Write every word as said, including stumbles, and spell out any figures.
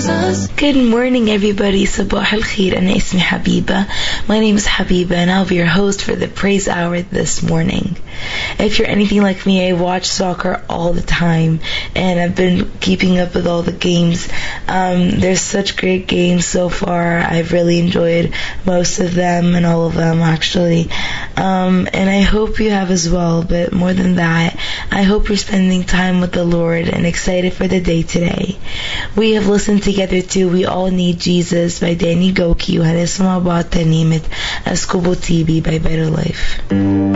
Good morning, everybody. Sabah al khair. أنا اسمي حبيبة. My name is Habiba, and I'll be your host for the Praise Hour this morning. If you're anything like me, I watch soccer all the time, and I've been keeping up with all the games. Um, there's such great games so far. I've really enjoyed most of them, and all of them, actually. Um, and I hope you have as well, but more than that, I hope you're spending time with the Lord and excited for the day today. We have listened together to We All Need Jesus by Danny Goki, وهنسمع بعض ترنيمة Escobo T V by Better Life.